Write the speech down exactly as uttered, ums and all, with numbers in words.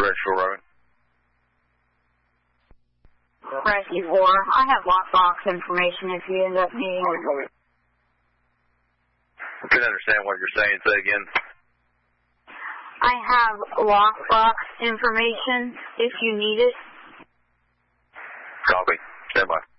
Rescue Road. Rescue four. I have lockbox information if you end up needing it. I couldn't understand what you're saying. Say again. I have lockbox information if you need it. Copy. Stand by.